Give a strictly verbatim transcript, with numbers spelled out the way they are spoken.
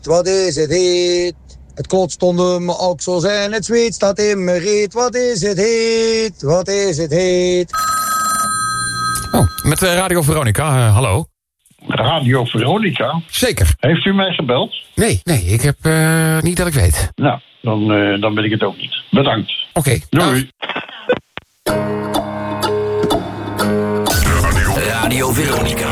Wat is het heet? Het klotst onder mijn oksels en het zweet staat in mijn reet. Wat is het heet? Wat is het heet? Oh, met uh, Radio Veronica, uh, hallo. Radio Veronica? Zeker. Heeft u mij gebeld? Nee, nee, ik heb uh, niet dat ik weet. Nou, dan, uh, dan ben ik het ook niet. Bedankt. Oké. Okay. Doei. Radio Veronica.